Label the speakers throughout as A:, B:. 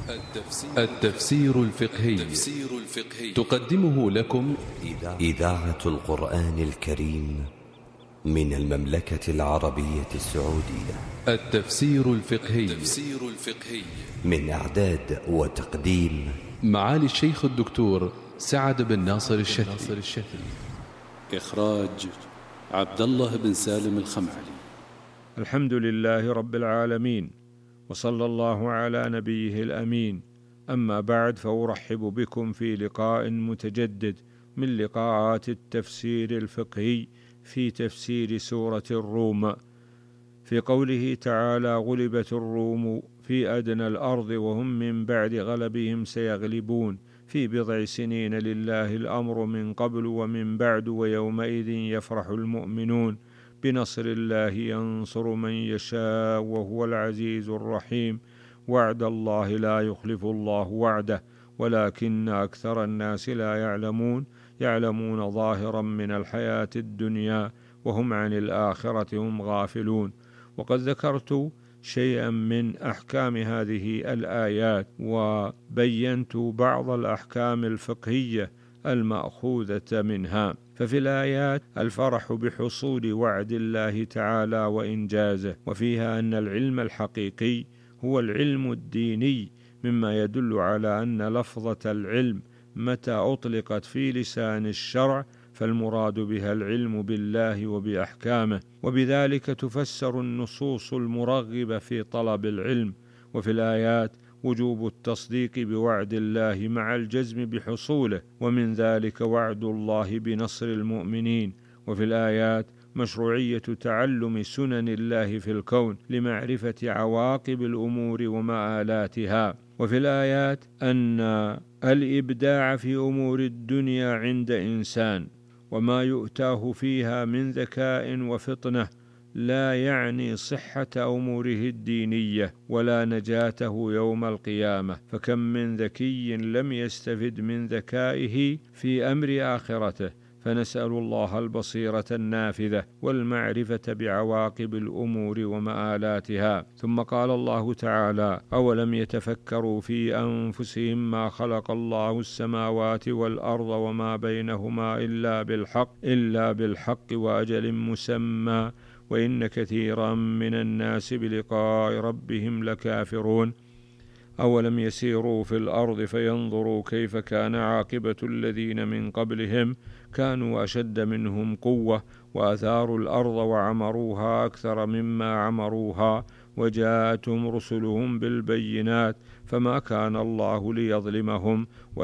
A: التفسير الفقهي تقدمه لكم
B: إذاعة القرآن الكريم من المملكة العربية السعودية.
A: التفسير الفقهي
B: من إعداد وتقديم
A: معالي الشيخ الدكتور سعد بن ناصر الشتري.
C: إخراج عبد الله بن سالم الخمعلي.
D: الحمد لله رب العالمين، وصلى الله على نبيه الأمين. أما بعد، فأرحب بكم في لقاء متجدد من لقاءات التفسير الفقهي في تفسير سورة الروم، في قوله تعالى: غلبت الروم في أدنى الأرض وهم من بعد غلبهم سيغلبون في بضع سنين لله الأمر من قبل ومن بعد ويومئذ يفرح المؤمنون بنصر الله ينصر من يشاء وهو العزيز الرحيم. وعد الله لا يخلف الله وعده ولكن أكثر الناس لا يعلمون ظاهرا من الحياة الدنيا وهم عن الآخرة هم غافلون. وقد ذكرت شيئا من أحكام هذه الآيات، وبينت بعض الأحكام الفقهية المأخوذة منها. ففي الآيات الفرح بحصول وعد الله تعالى وإنجازه، وفيها أن العلم الحقيقي هو العلم الديني، مما يدل على أن لفظة العلم متى أطلقت في لسان الشرع فالمراد بها العلم بالله وبأحكامه، وبذلك تفسر النصوص المرغبة في طلب العلم. وفي الآيات وجوب التصديق بوعد الله مع الجزم بحصوله، ومن ذلك وعد الله بنصر المؤمنين. وفي الآيات مشروعية تعلم سنن الله في الكون لمعرفة عواقب الأمور ومآلاتها. وفي الآيات أن الإبداع في أمور الدنيا عند إنسان وما يؤتاه فيها من ذكاء وفطنة لا يعني صحة أموره الدينية ولا نجاته يوم القيامة، فكم من ذكي لم يستفد من ذكائه في أمر آخرته، فنسأل الله البصيرة النافذة والمعرفة بعواقب الأمور ومآلاتها. ثم قال الله تعالى: أولم يتفكروا في أنفسهم ما خلق الله السماوات والأرض وما بينهما إلا بالحق وأجل مسمى وإن كثيرا من الناس بلقاء ربهم لكافرون. أولم يسيروا في الأرض فينظروا كيف كان عاقبة الذين من قبلهم كانوا أشد منهم قوة وأثاروا الأرض وعمروها أكثر مما عمروها وجاءتهم رسلهم بالبينات فما كان الله ليظلمهم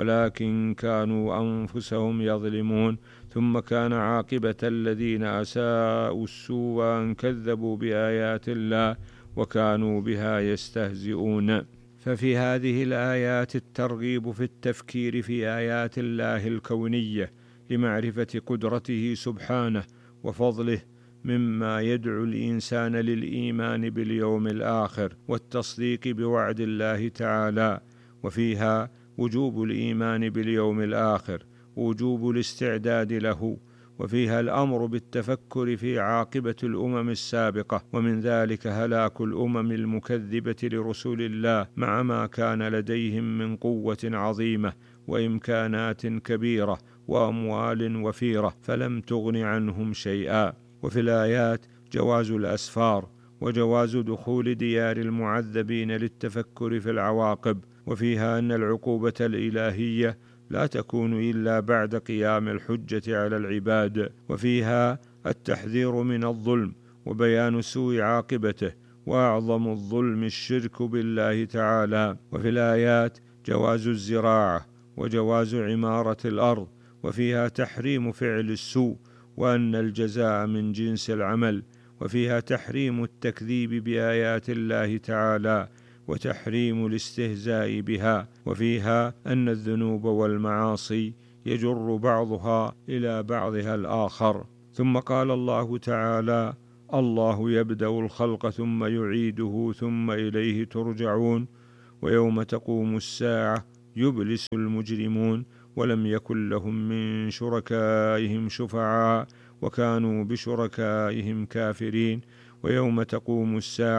D: ولكن كانوا أنفسهم يظلمون. ثم كان عاقبة الذين أساءوا السوء أن كذبوا بآيات الله وكانوا بها يستهزئون. ففي هذه الآيات الترغيب في التفكير في آيات الله الكونية لمعرفة قدرته سبحانه وفضله، مما يدعو الإنسان للإيمان باليوم الآخر والتصديق بوعد الله تعالى. وفيها وجوب الإيمان باليوم الآخر ووجوب الاستعداد له، وفيها الأمر بالتفكر في عاقبة الأمم السابقة، ومن ذلك هلاك الأمم المكذبة لرسول الله مع ما كان لديهم من قوة عظيمة وإمكانات كبيرة وأموال وفيرة فلم تغن عنهم شيئا. وفي الآيات جواز الأسفار وجواز دخول ديار المعذبين للتفكر في العواقب، وفيها أن العقوبة الإلهية لا تكون إلا بعد قيام الحجة على العباد، وفيها التحذير من الظلم وبيان سوء عاقبته، وأعظم الظلم الشرك بالله تعالى. وفي الآيات جواز الزراعة وجواز عمارة الأرض، وفيها تحريم فعل السوء وأن الجزاء من جنس العمل، وفيها تحريم التكذيب بآيات الله تعالى وتحريم الاستهزاء بها، وفيها أن الذنوب والمعاصي يجر بعضها إلى بعضها الآخر. ثم قال الله تعالى: الله يبدأ الخلق ثم يعيده ثم إليه ترجعون ويوم تقوم الساعة يبلس المجرمون ولم يكن لهم من شركائهم شفعاء وكانوا بشركائهم كافرين ويوم تقوم الساعة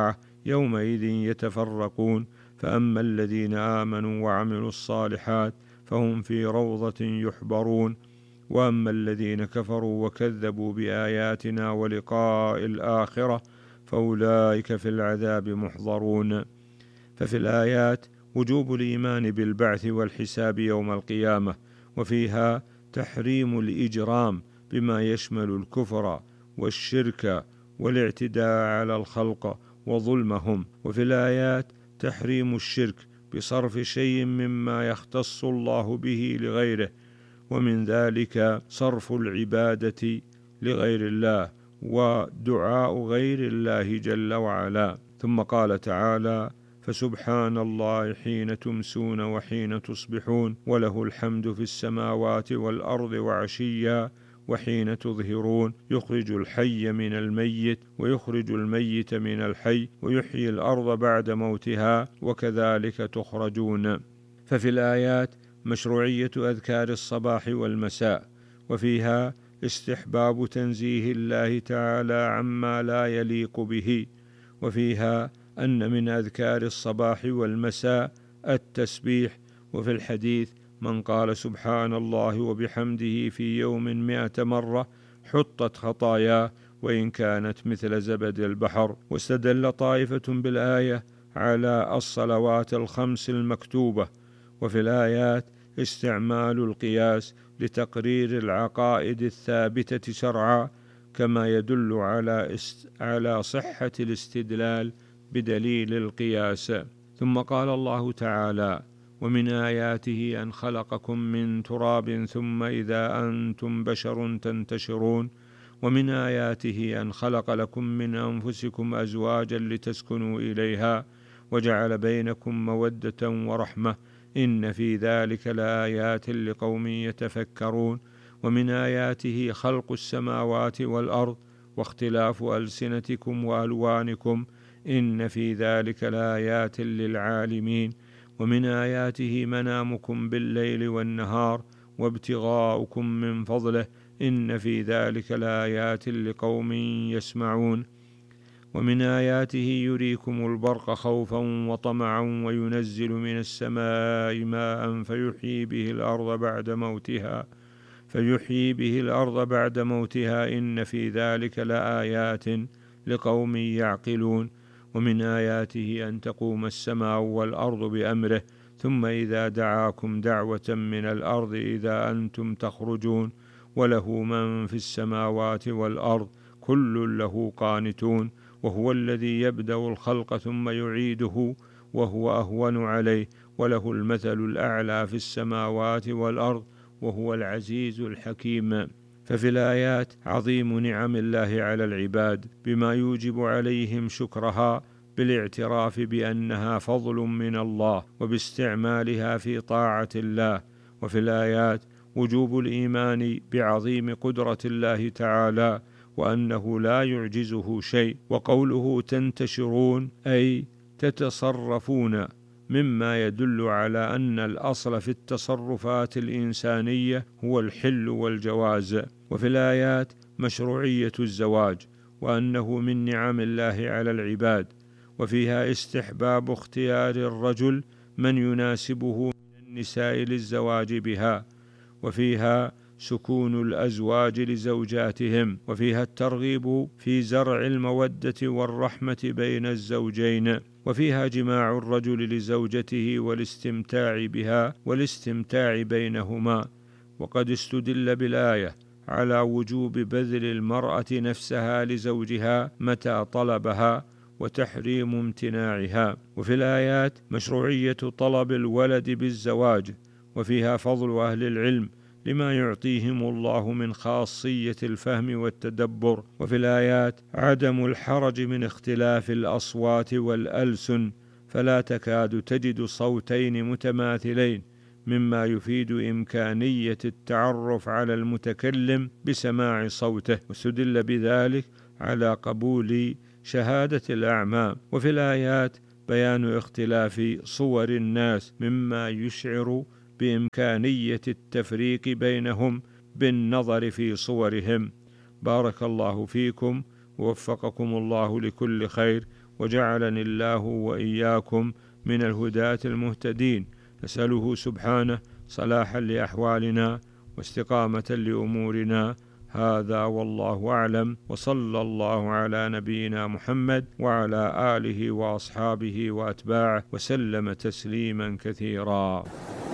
D: يومئذ يتفرقون، فأما الذين آمنوا وعملوا الصالحات فهم في روضة يحبرون، وأما الذين كفروا وكذبوا بآياتنا ولقاء الآخرة فأولئك في العذاب محضرون. ففي الآيات وجوب الإيمان بالبعث والحساب يوم القيامة، وفيها تحريم الإجرام بما يشمل الكفر والشرك والاعتداء على الخلق وظلمهم، وفي الآيات تحريم الشرك بصرف شيء مما يختص الله به لغيره، ومن ذلك صرف العبادة لغير الله ودعاء غير الله جل وعلا. ثم قال تعالى: فسبحان الله حين تمسون وحين تصبحون وله الحمد في السماوات والأرض وعشيا وحين تظهرون، يخرج الحي من الميت ويخرج الميت من الحي ويحيي الأرض بعد موتها وكذلك تخرجون. ففي الآيات مشروعية أذكار الصباح والمساء، وفيها استحباب تنزيه الله تعالى عما لا يليق به، وفيها أن من أذكار الصباح والمساء التسبيح، وفي الحديث: من قال سبحان الله وبحمده في يوم 100 مرة حطت خطاياه وإن كانت مثل زبد البحر. واستدل طائفة بالآية على الصلوات الخمس المكتوبة، وفي الآيات استعمال القياس لتقرير العقائد الثابتة شرعا، كما يدل على صحة الاستدلال بدليل القياس. ثم قال الله تعالى: ومن آياته أن خلقكم من تراب ثم إذا أنتم بشر تنتشرون، ومن آياته أن خلق لكم من أنفسكم أزواجا لتسكنوا إليها وجعل بينكم مودة ورحمة إن في ذلك لآيات لقوم يتفكرون، ومن آياته خلق السماوات والأرض واختلاف ألسنتكم وألوانكم إن في ذلك لآيات للعالمين، ومن آياته منامكم بالليل والنهار وابتغاؤكم من فضله إن في ذلك لآيات لقوم يسمعون، ومن آياته يريكم البرق خوفا وطمعا وينزل من السماء ماء فيحيي به الأرض بعد موتها إن في ذلك لآيات لقوم يعقلون، ومن آياته أن تقوم السماء والأرض بأمره ثم إذا دعاكم دعوة من الأرض إذا أنتم تخرجون، وله من في السماوات والأرض كل له قانتون، وهو الذي يبدأ الخلق ثم يعيده وهو أهون عليه، وله المثل الأعلى في السماوات والأرض وهو العزيز الحكيم. ففي الآيات عظيم نعم الله على العباد بما يوجب عليهم شكرها بالاعتراف بأنها فضل من الله وباستعمالها في طاعة الله، وفي الآيات وجوب الإيمان بعظيم قدرة الله تعالى وأنه لا يعجزه شيء، وقوله تنتشرون أي تتصرفون، مما يدل على أن الأصل في التصرفات الإنسانية هو الحل والجواز. وفي الآيات مشروعية الزواج وأنه من نعم الله على العباد، وفيها استحباب اختيار الرجل من يناسبه من النساء للزواج بها، وفيها سكون الأزواج لزوجاتهم، وفيها الترغيب في زرع المودة والرحمة بين الزوجين، وفيها جماع الرجل لزوجته والاستمتاع بها والاستمتاع بينهما. وقد استدل بالآية على وجوب بذل المرأة نفسها لزوجها متى طلبها وتحريم امتناعها، وفي الآيات مشروعية طلب الولد بالزواج، وفيها فضل أهل العلم لما يعطيهم الله من خاصية الفهم والتدبر، وفي الآيات عدم الحرج من اختلاف الأصوات والألسن، فلا تكاد تجد صوتين متماثلين، مما يفيد إمكانية التعرف على المتكلم بسماع صوته، واستدل بذلك على قبول شهادة الأعمى. وفي الآيات بيان اختلاف صور الناس مما يشعر بإمكانية التفريق بينهم بالنظر في صورهم. بارك الله فيكم ووفقكم الله لكل خير، وجعلني الله وإياكم من الهداة المهتدين. نسأله سبحانه صلاحا لأحوالنا واستقامة لأمورنا. هذا والله أعلم، وصلى الله على نبينا محمد وعلى آله وأصحابه وأتباعه وسلم تسليما كثيرا.